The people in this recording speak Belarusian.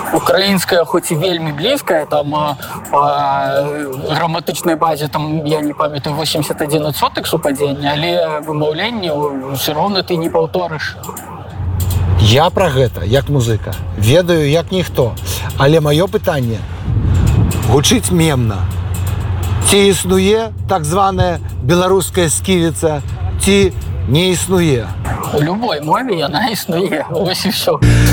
Украінская хоць і вельмі блізкая, там па граматычнай базе там я не памятаю 81% супадзення, але вымаўленне ўсё роўна ты не паўторыш. Я пра гэта, як музыка, ведаю як ніхто, але маё пытанне гучыць мемна. Ці існуе так званая беларуская сківіца, ці не існуе? У любой мове яна існуе, вось і ўсё.